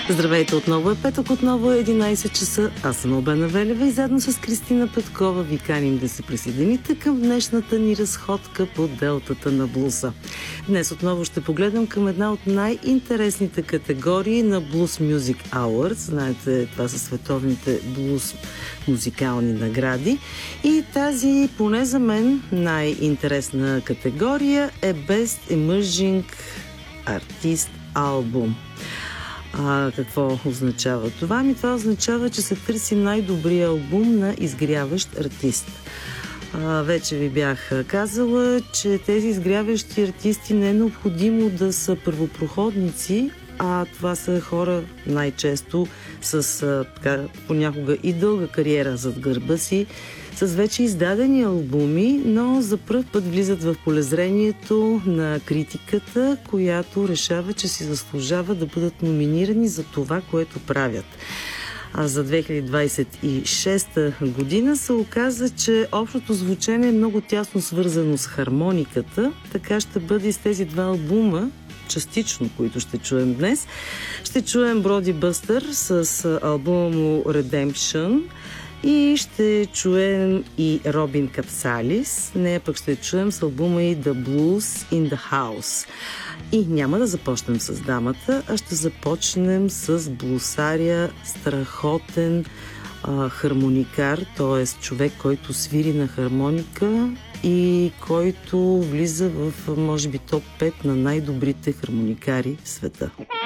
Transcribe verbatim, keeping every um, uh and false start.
Здравейте, отново е петък, отново е единайсет часа. Аз съм Албена Велева и заедно с Кристина Петкова ви каним да се присъедините към днешната ни разходка по делтата на блуза. Днес отново ще погледнем към една от най-интересните категории на Blues Music Awards. Знаете, това са световните блуз музикални награди. И тази, поне за мен, най-интересна категория е Best Emerging Artist Album. А какво означава това? Ами това означава, че се търси най-добрия албум на изгряващ артист. А, вече ви бях казала, че тези изгряващи артисти не е необходимо да са първопроходници, а това са хора най-често с а, така, понякога и дълга кариера зад гърба си, с вече издадени албуми, но за пръв път влизат в полезрението на критиката, която решава, че си заслужава да бъдат номинирани за това, което правят. А за две хиляди двайсет и шеста година се оказа, че общото звучение е много тясно свързано с хармониката, така ще бъде и с тези два албума, частично, които ще чуем днес. Ще чуем Броди Бъстър с албума му Redemption и ще чуем и Робин Капсалис. Нея пък ще чуем с албума и The Blues in the House. И няма да започнем с дамата, а ще започнем с блусаря, страхотен а, хармоникар, т.е. човек, който свири на хармоника и който влиза в, може би, топ пет на най-добрите хармоникари в света.